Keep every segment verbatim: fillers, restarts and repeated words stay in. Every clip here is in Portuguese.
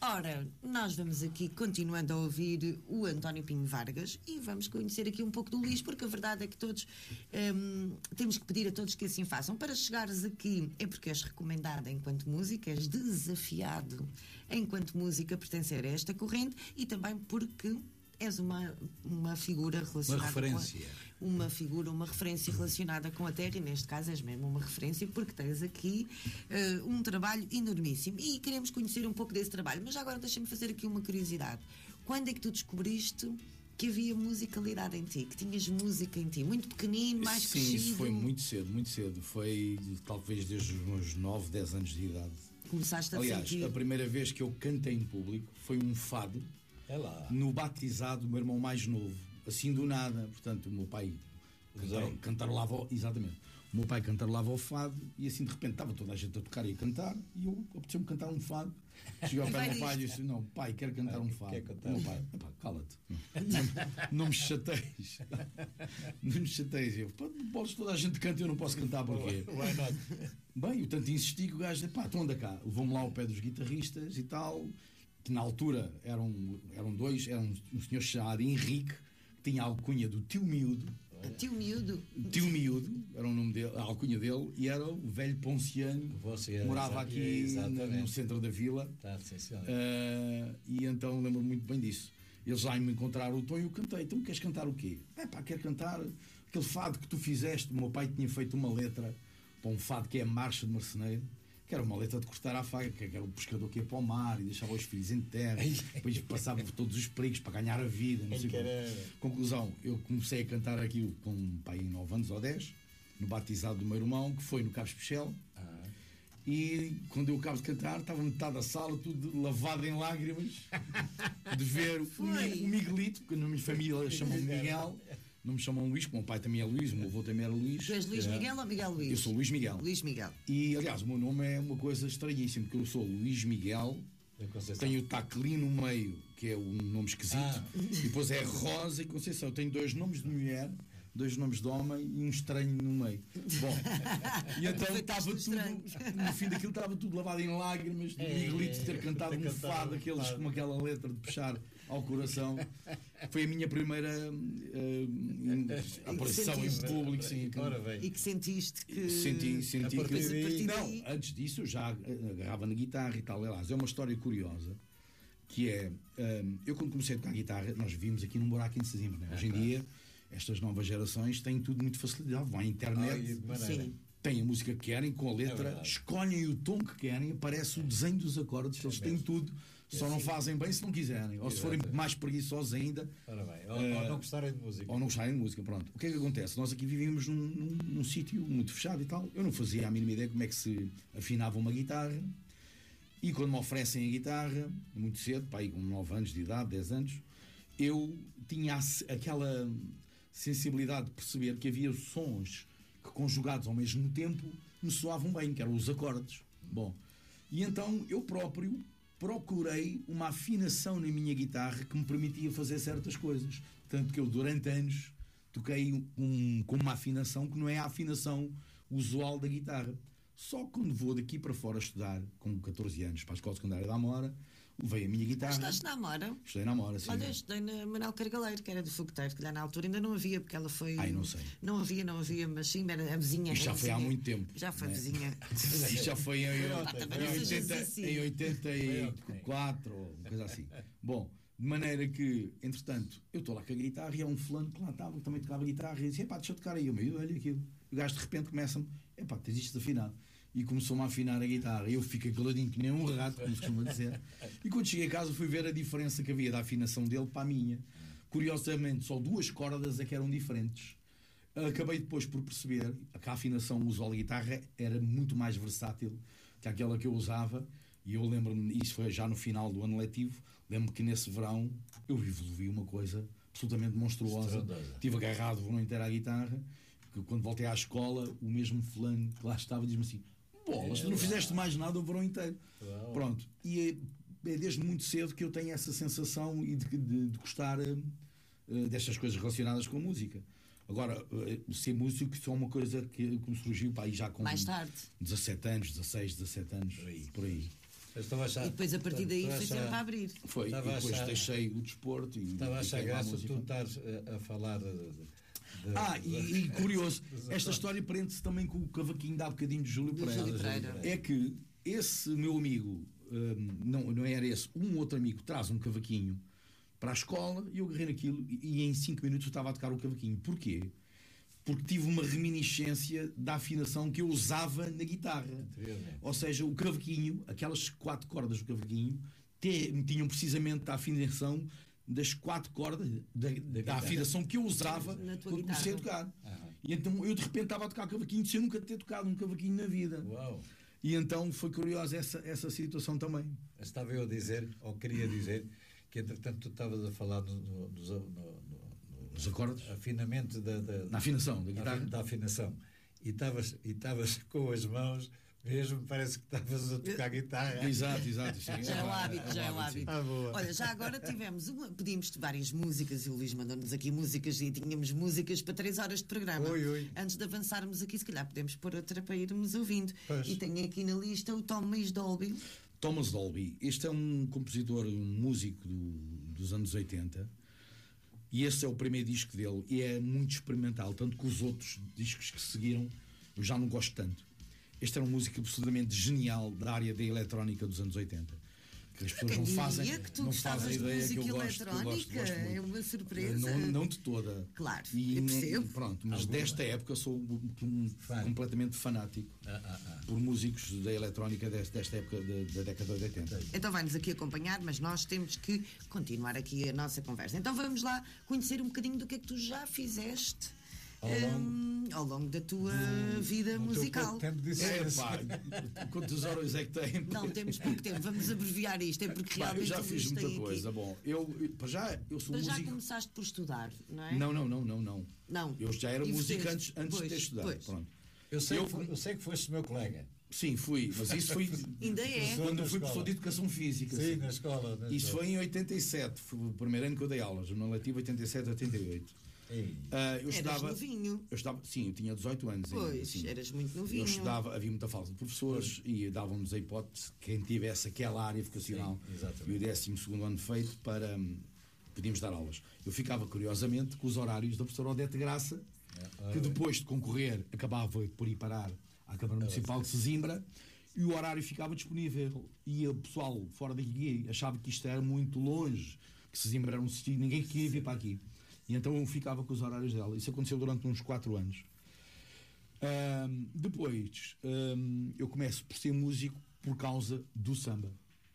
Ora, nós vamos aqui continuando a ouvir o António Pinho Vargas e vamos conhecer aqui um pouco do Luís, porque a verdade é que todos hum, temos que pedir a todos que assim façam. Para chegares aqui é porque és recomendado enquanto música, és desafiado enquanto música pertencer a esta corrente e também porque és uma, uma figura relacionada uma referência. com a, uma figura, uma referência relacionada com a terra, e neste caso és mesmo uma referência porque tens aqui uh, um trabalho enormíssimo e queremos conhecer um pouco desse trabalho. Mas já agora deixa-me fazer aqui uma curiosidade. Quando é que tu descobriste que havia musicalidade em ti, que tinhas música em ti? Muito pequenino, mais Sim, crescido? Sim, isso foi muito cedo, muito cedo. Foi talvez desde os meus nove, dez anos de idade. Começaste a Aliás, sentir... a primeira vez que eu cantei em público foi um fado. É lá. No batizado do meu irmão mais novo, assim do nada. Portanto, o meu pai cantar, cantarolava, exatamente, o meu pai cantarolava o fado e assim de repente estava toda a gente a tocar e a cantar e eu apeteceu-me cantar um fado. Cheguei ao pé do meu pai e disse: não, pai, quero cantar um fado. Cantar? Meu pai, epá, cala-te, não, não me chateis, não me chateis. Eu, podes, toda a gente canta e eu não posso cantar porquê? Bem, eu tanto insisti que o gajo, pá, então anda cá, levou-me lá ao pé dos guitarristas e tal. Que na altura eram, eram dois, era um, um senhor chamado Henrique, que tinha a alcunha do Tio Miúdo. Tio Miúdo. Tio Miúdo, era o nome dele, a alcunha dele, e era o velho Ponciano, Você, que morava aqui no, no centro da vila. Tá, sim, sim, uh, e então lembro-me muito bem disso. Eles lá me encontraram o tom e eu cantei. Então queres cantar o quê? É pá, quero cantar aquele fado que tu fizeste. O meu pai tinha feito uma letra para um fado que é a Marcha de Marceneiro, que era uma letra de cortar à faca, que era o pescador que ia para o mar e deixava os filhos em terra, depois passava por todos os perigos para ganhar a vida, não sei como. Conclusão, eu comecei a cantar aquilo com um pai em nove anos ou dez, no batizado do meu irmão, que foi no Cabo Especial, ah. E quando eu acabo de cantar, estava metade da sala tudo lavado em lágrimas de ver o, o Miguelito, que na minha família chamam-me Miguel. Não me chamam Luís, porque o meu pai também é Luís, o meu avô também era Luís. Tu és Luís Miguel ou Miguel Luís? Eu sou Luís Miguel. Luís Miguel. E, aliás, o meu nome é uma coisa estranhíssima, porque eu sou Luís Miguel, tenho o Taclin no meio, que é um nome esquisito, ah. E depois é Rosa e Conceição. Eu tenho dois nomes de mulher, dois nomes de homem e um estranho no meio. Bom, e então estava tudo, no fim daquilo estava tudo lavado em lágrimas, de é, Miguelito ter cantado um fado, aqueles com aquela letra de puxar ao coração. Foi a minha primeira uh, aparição em público. Sim, e que sentiste que. Senti, senti a que. Daí... Não, antes disso eu já agarrava na guitarra e tal. Aliás, é uma história curiosa. Que é, um, eu quando comecei a tocar guitarra, nós vivimos aqui num buraco em cima, né? Hoje em dia, estas novas gerações têm tudo muito facilidade, vão à internet, Sim. têm a música que querem, com a letra, é escolhem o tom que querem, aparece o desenho dos acordes, é eles têm tudo, só é não fazem bem se não quiserem, ou se forem mais preguiçosos ainda, Ora bem. Ou, uh, ou não gostarem de música. Ou não gostarem de música, pronto. O que é que acontece? Nós aqui vivíamos num, num, num sítio muito fechado e tal, eu não fazia a mínima ideia como é que se afinava uma guitarra. E quando me oferecem a guitarra, muito cedo, pá, aí com nove anos de idade, dez anos, eu tinha aquela sensibilidade de perceber que havia sons que, conjugados ao mesmo tempo, me soavam bem, que eram os acordes. Bom, e então eu próprio procurei uma afinação na minha guitarra que me permitia fazer certas coisas. Tanto que eu, durante anos, toquei um, com uma afinação que não é a afinação usual da guitarra. Só quando vou daqui para fora estudar, com catorze anos, para a Escola Secundária da Amora, levei a minha guitarra. Estudaste na Amora? Estudei na Amora, sim. Olha, eu estudei na Manuel Cargaleiro, que era do Fogoteiro, que lá na altura ainda não havia, porque ela foi... Ai, não sei. Não havia, não havia, mas sim, era a vizinha. Isto já a foi vizinha. há muito tempo. Já foi né? vizinha. Isto já foi em, oitenta, assim. em oitenta e quatro, uma coisa assim. Bom, de maneira que, entretanto, eu estou lá com a guitarra e há um fulano que lá estava, que também tocava guitarra, e disse: epá, deixa eu tocar aí. Eu meio, olha aquilo. E o gajo de repente começa-me: epá, tens isto desafinado. E começou-me a afinar a guitarra. Eu fiquei caladinho que nem um rato, como se costuma dizer. E quando cheguei a casa fui ver a diferença que havia da afinação dele para a minha. Curiosamente, só duas cordas é que eram diferentes. Acabei depois por perceber que a afinação usual da guitarra era muito mais versátil que aquela que eu usava. E eu lembro-me, isso foi já no final do ano letivo, lembro-me que nesse verão eu evoluí uma coisa absolutamente monstruosa. Estive agarrado o verão inteiro à guitarra, que quando voltei à escola, o mesmo fulano que lá estava diz-me assim: bolas, tu não fizeste mais nada o verão inteiro. Uau. Pronto. E é, é desde muito cedo que eu tenho essa sensação e de, de, de gostar uh, destas coisas relacionadas com a música. Agora, uh, ser músico só uma coisa que, que me surgiu para aí já com mais tarde. dezassete anos, dezasseis, dezassete anos, por aí. Por aí. Estou a achar, E depois a partir daí foi sempre a abrir. Foi, Estava e a depois achar- deixei o desporto e Estava a achar dediquei-me à graça música. tu estás a, a falar de, de- Ah, e, e curioso, dos esta acordes. história prende-se também com o cavaquinho de há bocadinho de Júlio Do Pereira. Júlio Pereira. É que esse meu amigo, hum, não, não era esse, um outro amigo traz um cavaquinho para a escola e eu agarrei naquilo e, e em cinco minutos eu estava a tocar o cavaquinho. Porquê? Porque tive uma reminiscência da afinação que eu usava na guitarra. Anteriormente. Ou seja, o cavaquinho, aquelas quatro cordas do cavaquinho, te- tinham precisamente a afinação das quatro cordas da, da guitarra. afinação que eu usava Na tua quando comecei a guitarra. tocar. Aham. E então eu de repente estava a tocar cavaquinho sem eu nunca ter tocado um cavaquinho na vida. Uau! E então foi curiosa essa, essa situação também. Estava eu a dizer, ou queria dizer, que entretanto tu estavas a falar no, no, nos- no- no- Os acordes? no afinamento da, da, Na afinação da guitarra. da afinação. E estavas e estavas com as mãos, mesmo parece que estavas a tocar guitarra. Exato, exato. Sim. Já é o hábito, já é o sim. hábito. Ah, boa. Olha, já agora tivemos uma, pedimos-te várias músicas e o Luís mandou-nos aqui músicas e tínhamos músicas para três horas de programa. Oi, oi. Antes de avançarmos aqui, se calhar podemos pôr outra para irmos ouvindo. Pois. E tenho aqui na lista o Thomas Dolby. Thomas Dolby, este é um compositor, um músico do- dos anos oitenta, e esse é o primeiro disco dele, e é muito experimental, tanto que os outros discos que seguiram eu já não gosto tanto. Este era um músico absolutamente genial da área da eletrónica dos anos oitenta. Que as pessoas Quem não fazem, diria que tu não gostavas fazem de ideia que eu música gosto, que eu gosto, eletrónica? gosto muito. É uma surpresa. Não, não de toda. Claro, E, eu nem- percebo. Pronto, mas Alguma. desta época sou um, um Fã. completamente fanático Ah, ah, ah. por músicos da eletrónica desta, desta época da, da década de oitenta. Então vai-nos aqui acompanhar, mas nós temos que continuar aqui a nossa conversa. Então vamos lá conhecer um bocadinho do que é que tu já fizeste Ao longo- hum, ao longo da tua vida No teu musical. pouco tempo de É, sucesso. pá, quantas horas é que tem? Não temos pouco tempo, vamos abreviar isto, é porque Pá, eu realmente já o fiz Luís muita tem coisa. aqui. Bom, eu, eu- para já, eu sou Mas já músico. começaste por estudar, não é? Não, não, não, não, não. Não. Eu já era E músico fizeste? antes, antes Pois, de ter estudado. pois. Pronto. Eu sei, Eu- que, fo- eu sei que foste meu colega. Sim, fui, mas isso foi Ainda é. quando Na eu fui escola. professor de educação física. Sim, sim. na escola. na Isso escola. foi em oitenta e sete, foi o primeiro ano que eu dei aulas, no letivo oitenta e sete a oitenta e oito. Ei, Ah, eu Eras estudava, novinho. eu estudava, sim, eu tinha dezoito anos. ainda, Pois, sim. eras muito novinho. Eu estudava, havia muita falta de professores e davam-nos a hipótese que quem tivesse aquela área vocacional Sim, exatamente. e o décimo segundo ano feito para hum, podíamos dar aulas. Eu ficava curiosamente com os horários da professora Odete Graça, ah, que depois de concorrer acabava por ir parar à Câmara Municipal de Sesimbra e o horário ficava disponível. E o pessoal fora daqui achava que isto era muito longe, que Sesimbra era um sítio, ninguém queria vir para aqui. E então eu ficava com os horários dela. Isso aconteceu durante uns quatro anos. Ahm, depois, ahm, eu começo por ser músico por causa do samba.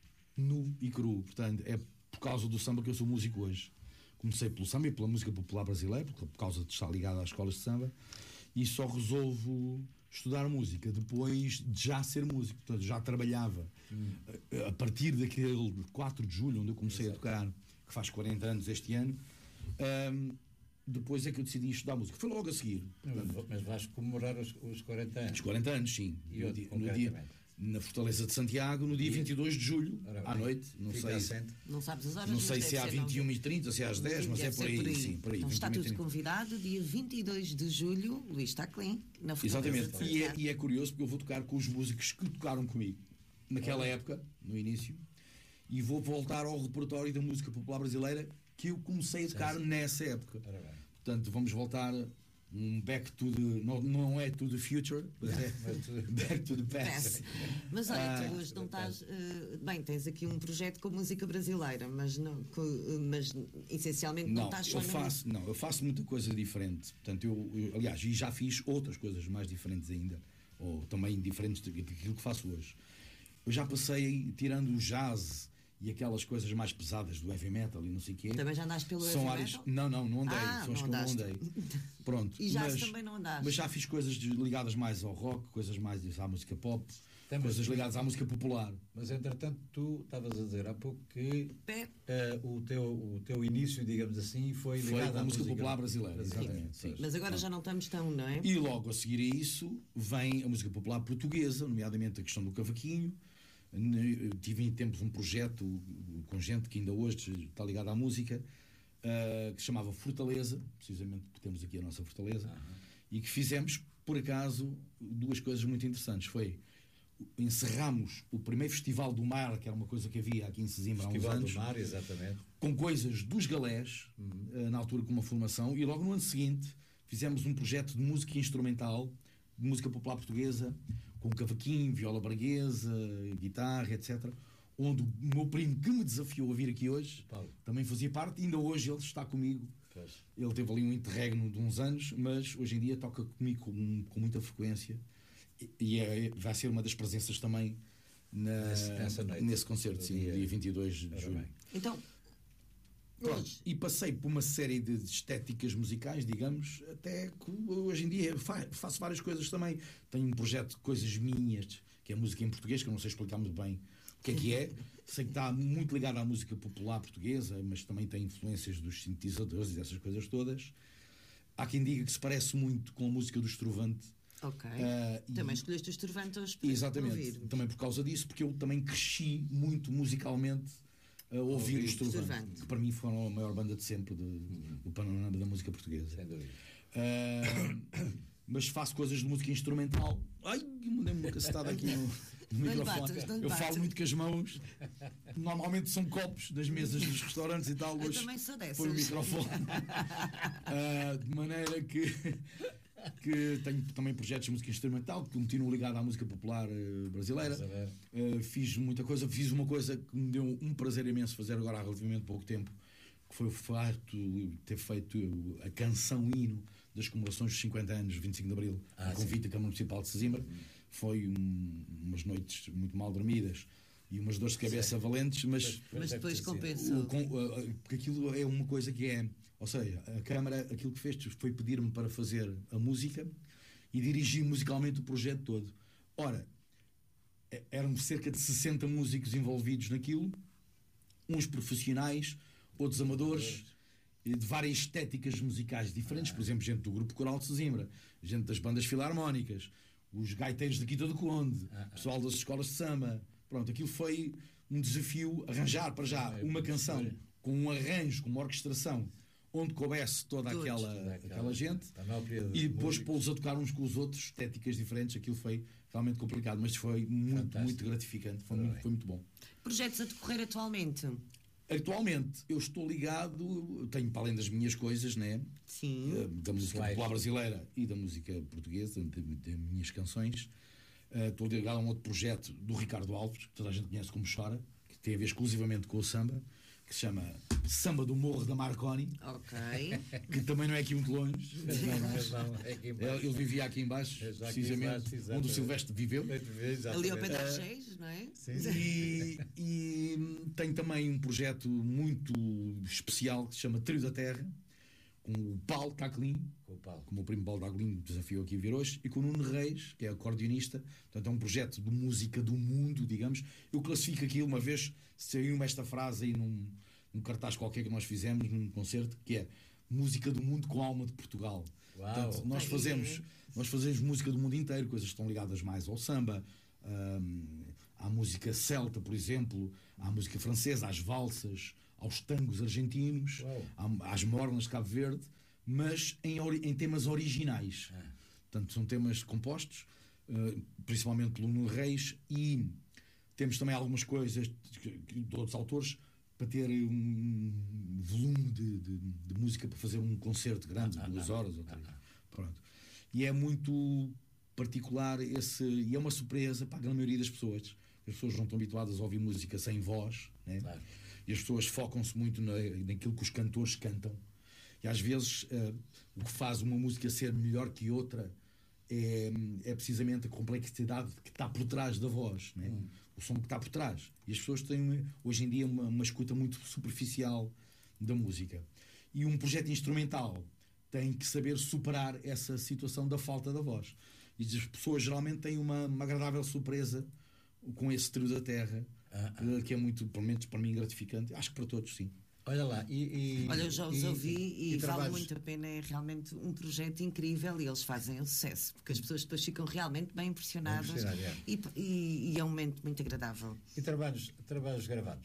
Nu e cru. Portanto, é por causa do samba que eu sou músico hoje. Comecei pelo samba e pela música popular brasileira, por por causa de estar ligado às escolas de samba, e só resolvo estudar música depois de já ser músico. Portanto, já trabalhava. A, a partir daquele quatro de julho, onde eu comecei a tocar, que faz quarenta anos este ano, ahm, depois é que eu decidi estudar música. Foi logo a seguir. Portanto, mas vais comemorar os, os quarenta anos. os quarenta anos, sim. E No outro, dia- no dia- concretamente? na Fortaleza de Santiago, no dia vinte e dois de julho, Ora à bem, noite. Não fica sei, assente. Não sabes as horas, não mas sei deve se é às ser vinte e uma e trinta, se é às dez, mas Deve é por ser aí. Sim, por aí. Então está vinte e uma e tudo trinta. convidado, dia vinte e dois de julho, Luís Taclin, na Fortaleza Exatamente. de E é, Santiago. e é curioso porque eu vou tocar com os músicos que tocaram comigo naquela época, no início, e vou voltar ao repertório da música popular brasileira que eu comecei a tocar nessa época. Ora bem. Portanto, vamos voltar um back to the. Não, não é to the future, mas é Mas tu- back to the past. Parece. Mas olha, Ah, tu hoje não estás. eh, bem, tens aqui um projeto com música brasileira, mas, não, co- eh, mas essencialmente não, Não, estás só eu na faço, não, eu faço muita coisa diferente. Portanto, eu, eu- aliás, e já fiz outras coisas mais diferentes ainda, ou também diferentes do- daquilo que faço hoje. Eu já passei, tirando o jazz e aquelas coisas mais pesadas do heavy metal e não sei o quê. Também já andaste pelo São heavy áreas. metal? Não, não, não andei. Ah, são as não que eu não andaste. andei. Pronto. E jazz mas, também não andaste. Mas já fiz coisas de- ligadas mais ao rock, coisas mais à música pop, Temos- coisas ligadas à música popular. Mas entretanto, tu estavas a dizer há pouco que Pé. eh, o, teu, o teu início, digamos assim, foi Foi ligado com a à música popular brasileira, brasileira. exatamente, sim. Pois. Mas agora já não estamos tão, não é? E logo a seguir a isso vem a música popular portuguesa, nomeadamente a questão do cavaquinho. Ne- Tive em tempos um projeto com gente que ainda hoje está ligado à música, ah, que se chamava Fortaleza, precisamente porque temos aqui a nossa Fortaleza, e que fizemos, por acaso, duas coisas muito interessantes. Foi encerramos o primeiro Festival do Mar, que era uma coisa que havia aqui em Sesimbra há uns Festival anos. do Mar, exatamente. Com coisas dos galés, uhum. na altura com uma formação, e logo no ano seguinte fizemos um projeto de música instrumental, de música popular portuguesa, com cavaquinho, viola braguesa, guitarra, etcétera. Onde o meu primo, que me desafiou a vir aqui hoje, Paulo, também fazia parte, e ainda hoje ele está comigo. Pois. Ele teve ali um interregno de uns anos, mas hoje em dia toca comigo com, com muita frequência, e, e é, vai ser uma das presenças também na, nesse, noite, nesse concerto, sim, dia, dia vinte e dois de julho. Então, pronto, e passei por uma série de estéticas musicais, digamos, até que hoje em dia faço várias coisas também. Tenho um projeto de coisas minhas, que é música em português, que eu não sei explicar muito bem o que é que é. Sei que está muito ligado à música popular portuguesa, mas também tem influências dos sintetizadores e dessas coisas todas. Há quem diga que se parece muito com a música do Estrovante. Ok. Uh, também e... escolheste o Estrovante hoje para Exatamente. Ouvir. Também por causa disso, porque eu também cresci muito musicalmente a ouvir o Estrovante, que para mim foram a maior banda de sempre do, uhum. do panorama da música portuguesa. Sem dúvida. Uh, mas faço coisas de música instrumental. Ai, mandei-me uma cacetada aqui no, no microfone. Batas, eu falo muito com as mãos. Normalmente são copos das mesas dos restaurantes e tal. Eu também sou dessas. Põe o microfone. uh, de maneira que, que tenho também projetos de música instrumental, que continuo ligado à música popular uh, brasileira. Uh, fiz muita coisa. Fiz uma coisa que me deu um prazer imenso fazer agora há relativamente pouco tempo, que foi o facto de ter feito a canção hino das comemorações dos cinquenta anos, vinte e cinco de Abril, ah, a convite da Câmara Municipal de Sesimbra. Uhum. Foi um, umas noites muito mal dormidas e umas dores de cabeça Sim. valentes, mas, mas depois compensou. Porque aquilo é uma coisa que é, ou seja, a Câmara, aquilo que fez foi pedir-me para fazer a música e dirigir musicalmente o projeto todo. Ora, eram cerca de sessenta músicos envolvidos naquilo, uns profissionais, outros amadores, de várias estéticas musicais diferentes, por exemplo, gente do Grupo Coral de Sesimbra, gente das bandas filarmónicas, os gaiteiros da Quinta do Conde, pessoal das escolas de samba. Pronto, aquilo foi um desafio, arranjar para já uma canção com um arranjo, com uma orquestração, onde coubesse toda aquela, aquela gente, e depois pô-los a tocar uns com os outros, estéticas diferentes. Aquilo foi realmente complicado, mas foi muito, muito gratificante, foi muito, foi muito bom. Projetos a decorrer atualmente? Atualmente eu estou ligado, tenho para além das minhas coisas, né? Sim. Da música popular brasileira e da música portuguesa, das minhas canções. Uh, estou ligado a um outro projeto do Ricardo Alves, que toda a gente conhece como Chora, que tem a ver exclusivamente com o samba, que se chama Samba do Morro da Marconi. Ok. Que também não é aqui muito longe. É aqui embaixo. Ele vivia aqui embaixo, é precisamente, aqui embaixo, onde o Silvestre viveu. Ali ao pé das Reis, não é? Sim. E, e tem também um projeto muito especial que se chama Trio da Terra, com o Paulo Taclin, com o, Paulo. com o meu primo Paulo Taclin, desafiou aqui a vir hoje, e com o Nuno Reis, que é acordeonista. Portanto, é um projeto de música do mundo, digamos. Eu classifico aquilo, uma vez saiu-me esta frase aí num, num cartaz qualquer que nós fizemos, num concerto, que é música do mundo com alma de Portugal. Uau. Portanto, nós fazemos, nós fazemos música do mundo inteiro, coisas que estão ligadas mais ao samba, hum, à música celta, por exemplo, à música francesa, às valsas, aos tangos argentinos, às mornas de Cabo Verde, mas em, em temas originais. Ah. Portanto, são temas compostos, uh, principalmente pelo Nuno Reis, e temos também algumas coisas de, de outros autores para ter um volume de, de, de música para fazer um concerto grande, de ah, duas ah, horas ou três. Ah, Pronto. E é muito particular esse, e é uma surpresa para a grande maioria das pessoas. As pessoas não estão habituadas a ouvir música sem voz, né? Claro. E as pessoas focam-se muito na, naquilo que os cantores cantam. E às vezes uh, o que faz uma música ser melhor que outra é, é precisamente a complexidade que está por trás da voz, né? Hum. O som que está por trás. E as pessoas têm hoje em dia uma, uma escuta muito superficial da música. E um projeto instrumental tem que saber superar essa situação da falta da voz. E as pessoas geralmente têm uma, uma agradável surpresa com esse Trio da Terra, ah, ah. que é muito, pelo menos para mim, gratificante. Acho que para todos, sim. Olha lá, e, e olha, eu já os e, ouvi e, e, e vale trabalhos... muito a pena. É realmente um projeto incrível e eles fazem um sucesso, porque as pessoas depois ficam realmente bem impressionadas, bem impressionado, é. e, e, e é um momento muito agradável. E trabalhos, trabalhos gravados?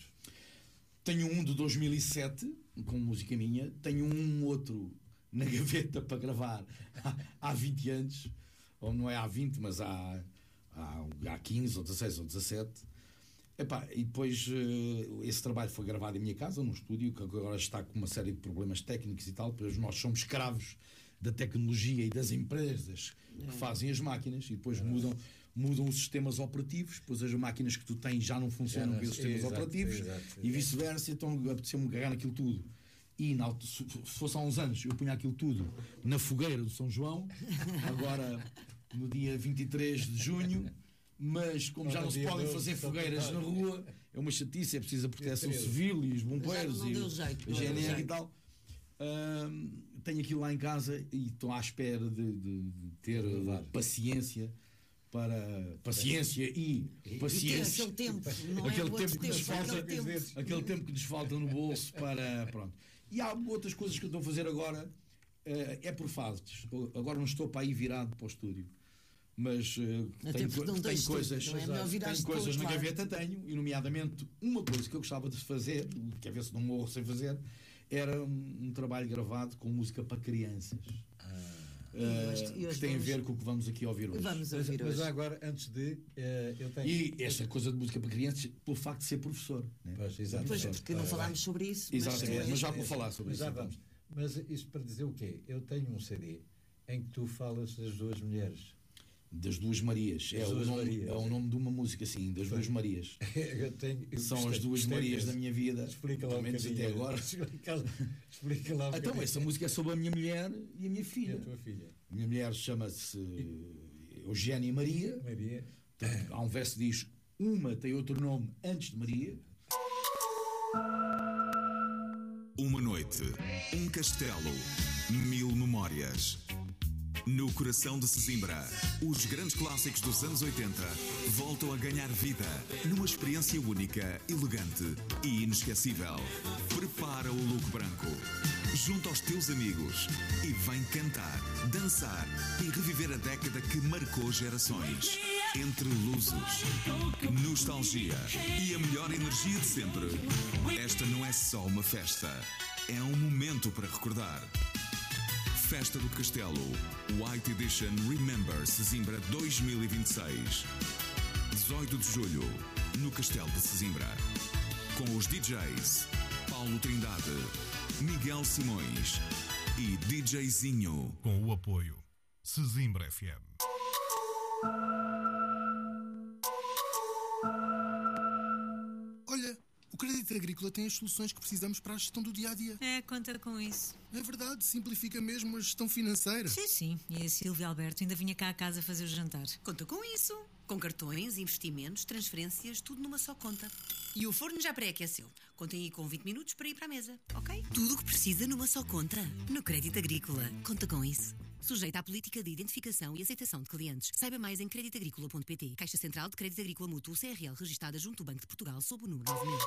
Tenho um de dois mil e sete com música minha, tenho um outro na gaveta para gravar há, há vinte anos, ou não é há vinte, mas há, há, há quinze ou dezasseis ou dezassete. Epá, e depois uh, esse trabalho foi gravado em minha casa, num estúdio, que agora está com uma série de problemas técnicos e tal, pois nós somos escravos da tecnologia e das empresas que fazem as máquinas, e depois mudam, mudam os sistemas operativos, depois as máquinas que tu tens já não funcionam com os sistemas exato, operativos, exato, exato. E vice-versa. Então apeteceu-me cagar naquilo tudo. E na, se fosse há uns anos eu punha aquilo tudo na fogueira do São João, agora no dia vinte e três de junho. Mas como já não se podem fazer fogueiras na rua, é uma chatice, é preciso a proteção civil e os bombeiros e a G N R e tal. Uh, tenho aquilo lá em casa e estou à espera de, de, de ter paciência para paciência e, e paciência. E aquele tempo, não aquele é tempo que nos tempo, falta, aquele tempo. aquele tempo que nos falta no bolso para pronto. E há outras coisas que eu estou a fazer agora, uh, é por fases. Agora não estou para aí virado para o estúdio. Mas uh, tenho, co tenho coisas, é tenho coisas na gaveta, tenho, e nomeadamente uma coisa que eu gostava de fazer, quer ver se não morro sem fazer, era um, um trabalho gravado com música para crianças. Ah. Uh, e hoje que tem vamos... a ver com o que vamos aqui ouvir hoje. Vamos ouvir mas, hoje. mas agora, antes de. Uh, eu tenho... E esta coisa de música para crianças, pelo facto de ser professor. Né? Pois, exato. Pois, porque não falámos sobre isso. Exatamente, mas, mas já vou falar sobre mas isso. Já vamos. Mas isto para dizer o quê? Eu tenho um C D em que tu falas das duas mulheres. Das Duas Marias. É, duas o nome, Marias. É o nome de uma música, sim, das Duas Marias. Eu tenho, eu São gostei, as Duas Marias desse. da minha vida. Explica lá um menos até agora. Explica lá, explica lá um então, essa música é sobre a minha mulher e a minha filha. E a tua filha. A minha mulher chama-se Eugénia Maria. Maria. Portanto, há um verso que diz: uma tem outro nome antes de Maria. Uma noite, um castelo, mil memórias. No coração de Sesimbra, os grandes clássicos dos anos oitenta voltam a ganhar vida numa experiência única, elegante e inesquecível. Prepara o look branco, junto aos teus amigos e vem cantar, dançar e reviver a década que marcou gerações. Entre luzes, nostalgia e a melhor energia de sempre. Esta não é só uma festa, é um momento para recordar. Festa do Castelo, White Edition Remember Sesimbra dois mil e vinte e seis. dezoito de julho, no Castelo de Sesimbra. Com os D Js Paulo Trindade, Miguel Simões e DJzinho. Com o apoio Sesimbra F M. Olha, o Crédito Agrícola tem as soluções que precisamos para a gestão do dia-a-dia. É, conta com isso. É verdade, simplifica mesmo a gestão financeira. Sim, sim. E a Silvia Alberto ainda vinha cá a casa fazer o jantar. Conta com isso. Com cartões, investimentos, transferências, tudo numa só conta. E o forno já pré-aqueceu. Contem aí com vinte minutos para ir para a mesa, ok? Tudo o que precisa numa só conta. No Crédito Agrícola. Conta com isso. Sujeita à política de identificação e aceitação de clientes. Saiba mais em crédito agrícola ponto pt. Caixa Central de Crédito Agrícola Mútuo C R L registada junto ao Banco de Portugal sob o número nove mil.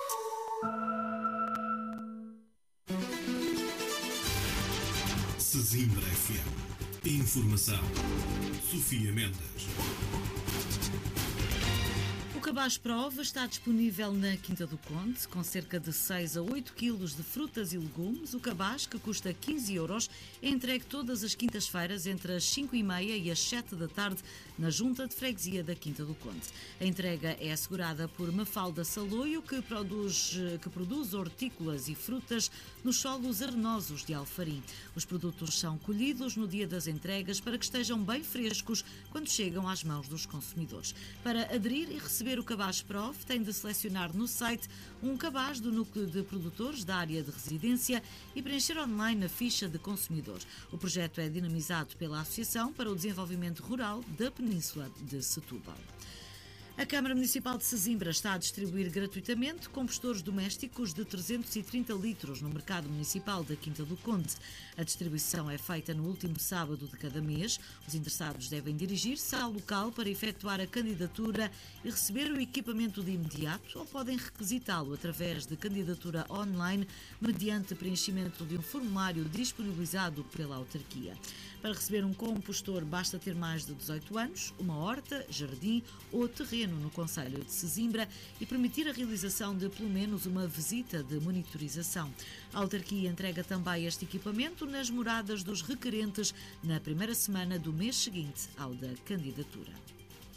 Sesimbra F M. Informação. Sofia Mendes. O cabaz prova está disponível na Quinta do Conde, com cerca de seis a oito quilos de frutas e legumes. O cabaz, que custa quinze euros, é entregue todas as quintas-feiras entre as cinco e meia e as sete da tarde na Junta de Freguesia da Quinta do Conde. A entrega é assegurada por Mafalda Saloio, que produz, que produz hortícolas e frutas nos solos arenosos de Alfarim. Os produtos são colhidos no dia das entregas para que estejam bem frescos quando chegam às mãos dos consumidores. Para aderir e receber o cabaz Prof, tem de selecionar no site um cabaz do núcleo de produtores da área de residência e preencher online a ficha de consumidor. O projeto é dinamizado pela Associação para o Desenvolvimento Rural da Península de Setúbal. A Câmara Municipal de Sesimbra está a distribuir gratuitamente compostores domésticos de trezentos e trinta litros no mercado municipal da Quinta do Conde. A distribuição é feita no último sábado de cada mês. Os interessados devem dirigir-se ao local para efetuar a candidatura e receber o equipamento de imediato, ou podem requisitá-lo através de candidatura online mediante preenchimento de um formulário disponibilizado pela autarquia. Para receber um compostor basta ter mais de dezoito anos, uma horta, jardim ou terreno no concelho de Sesimbra e permitir a realização de pelo menos uma visita de monitorização. A autarquia entrega também este equipamento nas moradas dos requerentes na primeira semana do mês seguinte ao da candidatura.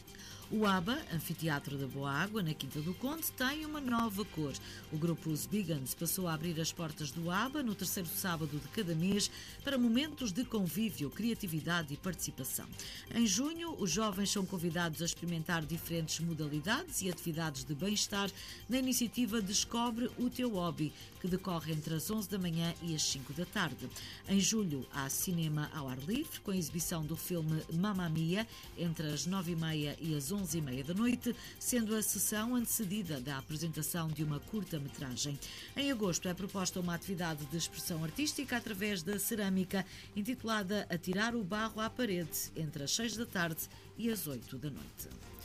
O ABBA, Anfiteatro da Boa Água, na Quinta do Conde, tem uma nova cor. O grupo Os Bigans passou a abrir as portas do ABBA no terceiro sábado de cada mês para momentos de convívio, criatividade e participação. Em junho, os jovens são convidados a experimentar diferentes modalidades e atividades de bem-estar na iniciativa Descobre o Teu Hobby, que decorre entre as onze da manhã e as cinco da tarde. Em julho, há cinema ao ar livre, com a exibição do filme Mamma Mia, entre as nove e meia e as onze e meia da noite, sendo a sessão antecedida da apresentação de uma curta-metragem. Em agosto, é proposta uma atividade de expressão artística através da cerâmica, intitulada Atirar o Barro à Parede, entre as seis da tarde e as oito da noite.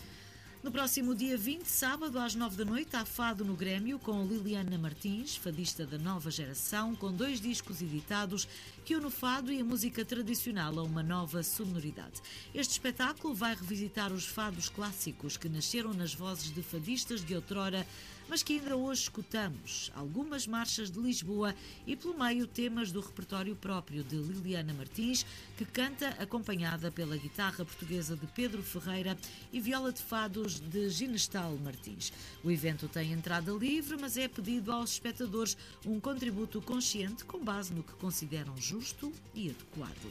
No próximo dia vinte, sábado, às nove da noite, há Fado no Grêmio com Liliana Martins, fadista da nova geração, com dois discos editados que une o fado e a música tradicional a uma nova sonoridade. Este espetáculo vai revisitar os fados clássicos que nasceram nas vozes de fadistas de outrora, mas que ainda hoje escutamos, algumas marchas de Lisboa e, pelo meio, temas do repertório próprio de Liliana Martins, que canta acompanhada pela guitarra portuguesa de Pedro Ferreira e viola de fados de Ginestal Martins. O evento tem entrada livre, mas é pedido aos espectadores um contributo consciente com base no que consideram justo e adequado.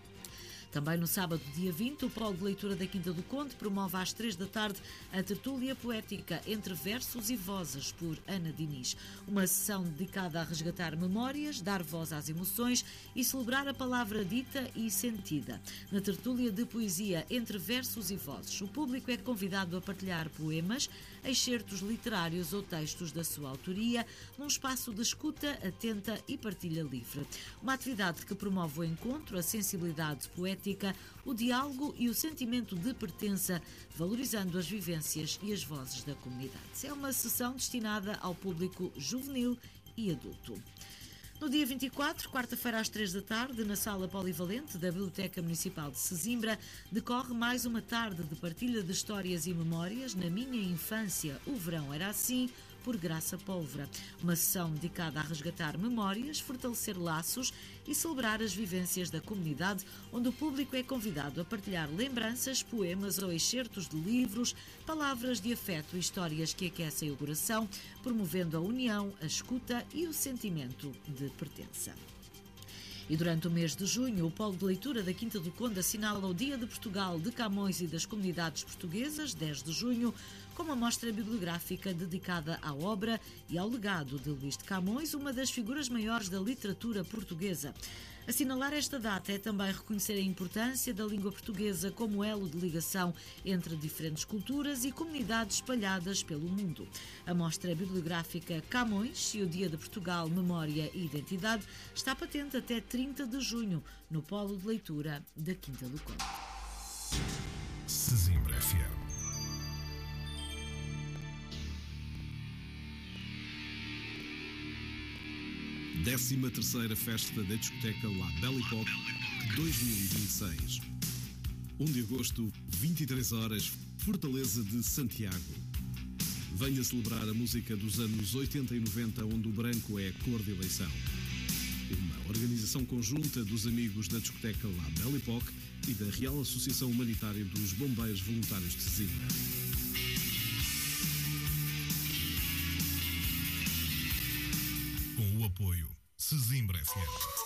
Também no sábado, dia vinte, o Polo de Leitura da Quinta do Conde promove às três da tarde a tertúlia poética Entre Versos e Vozes, por Ana Diniz. Uma sessão dedicada a resgatar memórias, dar voz às emoções e celebrar a palavra dita e sentida. Na tertúlia de poesia Entre Versos e Vozes, o público é convidado a partilhar poemas, excertos literários ou textos da sua autoria, num espaço de escuta atenta e partilha livre. Uma atividade que promove o encontro, a sensibilidade poética, o diálogo e o sentimento de pertença, valorizando as vivências e as vozes da comunidade. É uma sessão destinada ao público juvenil e adulto. No dia vinte e quatro, quarta-feira às três da tarde, na Sala Polivalente da Biblioteca Municipal de Sesimbra, decorre mais uma tarde de partilha de histórias e memórias. Na minha infância, o verão era assim, por Graça Pólvora. Uma sessão dedicada a resgatar memórias, fortalecer laços e celebrar as vivências da comunidade, onde o público é convidado a partilhar lembranças, poemas ou excertos de livros, palavras de afeto e histórias que aquecem o coração, promovendo a união, a escuta e o sentimento de pertença. E durante o mês de junho, o Polo de Leitura da Quinta do Conde assinala o Dia de Portugal, de Camões e das Comunidades Portuguesas, dez de junho, com uma mostra bibliográfica dedicada à obra e ao legado de Luís de Camões, uma das figuras maiores da literatura portuguesa. Assinalar esta data é também reconhecer a importância da língua portuguesa como elo de ligação entre diferentes culturas e comunidades espalhadas pelo mundo. A mostra bibliográfica Camões e o Dia de Portugal, Memória e Identidade está patente até trinta de junho no Polo de Leitura da Quinta do Conde. Sesimbra F M. décima terceira Festa da Discoteca La Belle Époque dois mil e vinte e seis. um de agosto, vinte e três horas, Fortaleza de Santiago. Venha celebrar a música dos anos oitenta e noventa, onde o branco é a cor de eleição. Uma organização conjunta dos amigos da Discoteca La Belle Époque e da Real Associação Humanitária dos Bombeiros Voluntários de Sesimbra. Com o apoio Sesimbra F M.